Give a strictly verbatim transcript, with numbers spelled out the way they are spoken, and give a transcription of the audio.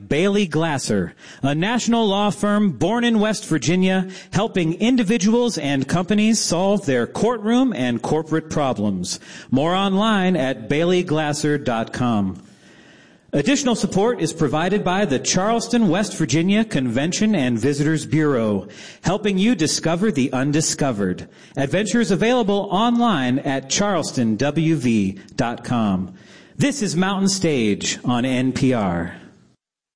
Bailey Glasser, a national law firm born in West Virginia, helping individuals and companies solve their courtroom and corporate problems. More online at bailey glasser dot com. Additional support is provided by the Charleston, West Virginia Convention and Visitors Bureau, helping you discover the undiscovered. Adventures available online at charleston w v dot com. This is Mountain Stage on N P R.